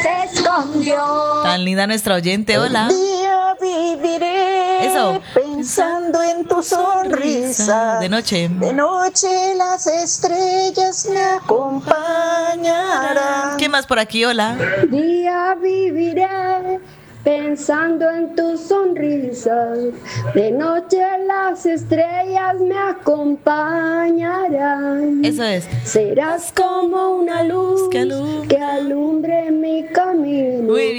se escondió. Tan linda nuestra oyente, hola. Día viviré Eso. pensando en tu sonrisa. De noche. De noche las estrellas me acompañarán. ¿Qué más por aquí, hola? Día viviré pensando en tu sonrisa. De noche las estrellas me acompañarán. Eso es. Serás como una luz Que alumbra. que alumbre mi camino. Muy bien.